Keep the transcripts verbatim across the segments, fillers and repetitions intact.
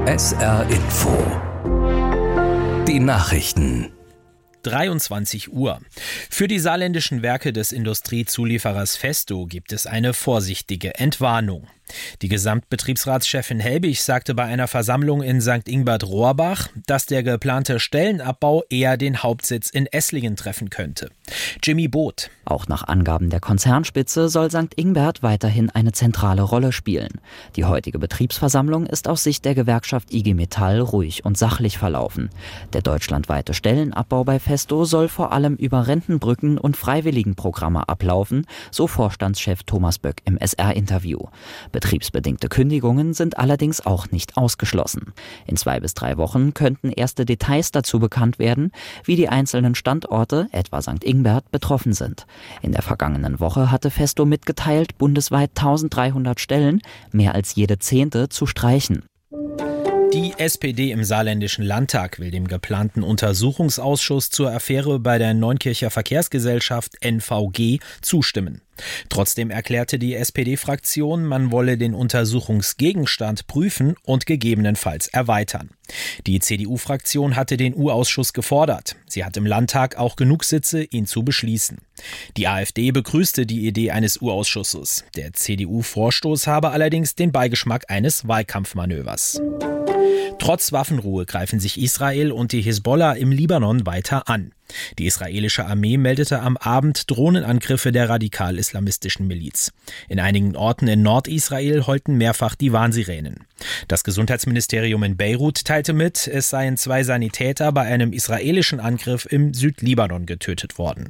S R Info. Die Nachrichten. dreiundzwanzig Uhr. Für die saarländischen Werke des Industriezulieferers Festo gibt es eine vorsichtige Entwarnung. Die Gesamtbetriebsratschefin Helbig sagte bei einer Versammlung in Sankt Ingbert-Rohrbach, dass der geplante Stellenabbau eher den Hauptsitz in Esslingen treffen könnte. Jimmy Both. Auch nach Angaben der Konzernspitze soll Sankt Ingbert weiterhin eine zentrale Rolle spielen. Die heutige Betriebsversammlung ist aus Sicht der Gewerkschaft I G Metall ruhig und sachlich verlaufen. Der deutschlandweite Stellenabbau bei Festo soll vor allem über Rentenbrücken und Freiwilligenprogramme ablaufen, so Vorstandschef Thomas Böck im S R-Interview. Betriebsbedingte Kündigungen sind allerdings auch nicht ausgeschlossen. In zwei bis drei Wochen könnten erste Details dazu bekannt werden, wie die einzelnen Standorte, etwa Sankt Ingbert, betroffen sind. In der vergangenen Woche hatte Festo mitgeteilt, bundesweit eintausenddreihundert Stellen, mehr als jede zehnte, zu streichen. Die S P D im saarländischen Landtag will dem geplanten Untersuchungsausschuss zur Affäre bei der Neunkircher Verkehrsgesellschaft N V G zustimmen. Trotzdem erklärte die S P D-Fraktion, man wolle den Untersuchungsgegenstand prüfen und gegebenenfalls erweitern. Die C D U-Fraktion hatte den U-Ausschuss gefordert. Sie hat im Landtag auch genug Sitze, ihn zu beschließen. Die AfD begrüßte die Idee eines U-Ausschusses. Der C D U-Vorstoß habe allerdings den Beigeschmack eines Wahlkampfmanövers. Trotz Waffenruhe greifen sich Israel und die Hisbollah im Libanon weiter an. Die israelische Armee meldete am Abend Drohnenangriffe der radikal-islamistischen Miliz. In einigen Orten in Nordisrael heulten mehrfach die Warnsirenen. Das Gesundheitsministerium in Beirut teilte mit, es seien zwei Sanitäter bei einem israelischen Angriff im Südlibanon getötet worden.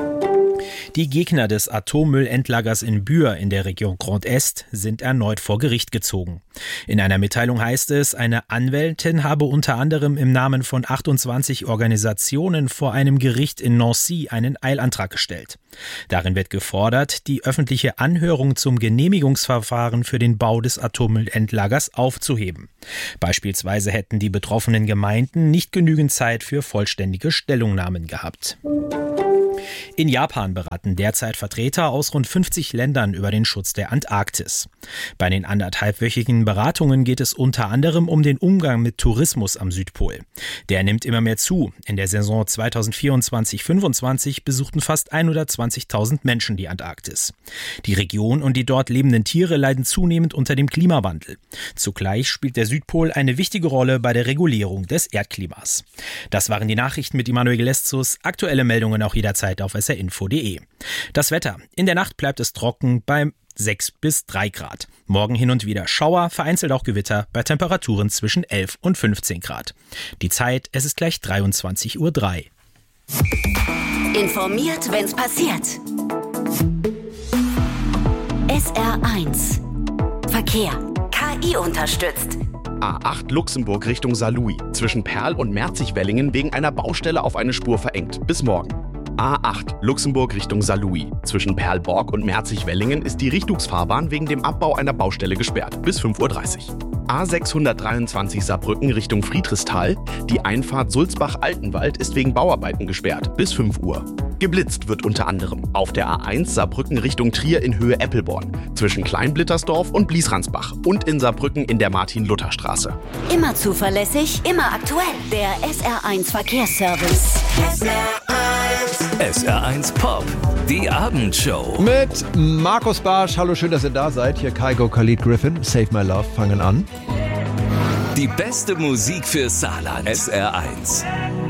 Die Gegner des Atommüllendlagers in Bühr in der Region Grand Est sind erneut vor Gericht gezogen. In einer Mitteilung heißt es, eine Anwältin habe unter anderem im Namen von achtundzwanzig Organisationen vor einem Gericht in Nancy einen Eilantrag gestellt. Darin wird gefordert, die öffentliche Anhörung zum Genehmigungsverfahren für den Bau des Atommüllendlagers aufzuheben. Beispielsweise hätten die betroffenen Gemeinden nicht genügend Zeit für vollständige Stellungnahmen gehabt. In Japan beraten derzeit Vertreter aus rund fünfzig Ländern über den Schutz der Antarktis. Bei den anderthalbwöchigen Beratungen geht es unter anderem um den Umgang mit Tourismus am Südpol. Der nimmt immer mehr zu. In der Saison zweitausendvierundzwanzig fünfundzwanzig besuchten fast hundertzwanzigtausend Menschen die Antarktis. Die Region und die dort lebenden Tiere leiden zunehmend unter dem Klimawandel. Zugleich spielt der Südpol eine wichtige Rolle bei der Regulierung des Erdklimas. Das waren die Nachrichten mit Immanuel Geleszus. Aktuelle Meldungen auch jederzeit auf s r info punkt de. Das Wetter. In der Nacht bleibt es trocken bei sechs bis drei Grad. Morgen hin und wieder Schauer, vereinzelt auch Gewitter bei Temperaturen zwischen elf und fünfzehn Grad. Die Zeit, es ist gleich dreiundzwanzig Uhr drei. Informiert, wenn's passiert. S R eins. Verkehr. K I unterstützt. A acht Luxemburg Richtung Saarlouis. Zwischen Perl und Merzig-Wellingen wegen einer Baustelle auf eine Spur verengt. Bis morgen. A acht Luxemburg Richtung Saarlouis. Zwischen Perlborg und Merzig-Wellingen ist die Richtungsfahrbahn wegen dem Abbau einer Baustelle gesperrt. Bis fünf Uhr dreißig. A sechshundertdreiundzwanzig Saarbrücken Richtung Friedrichsthal. Die Einfahrt Sulzbach-Altenwald ist wegen Bauarbeiten gesperrt. Bis fünf Uhr. Geblitzt wird unter anderem auf der A eins Saarbrücken Richtung Trier in Höhe Eppelborn. Zwischen Kleinblittersdorf und Bliesransbach. Und in Saarbrücken in der Martin-Luther-Straße. Immer zuverlässig, immer aktuell. Der S R eins Verkehrsservice. S R eins. S R eins Pop. Die Abendshow. Mit Markus Barsch. Hallo, schön, dass ihr da seid. Hier Kygo, Khalid Griffin. Save My Love fangen an. Die beste Musik für Saarland. S R eins.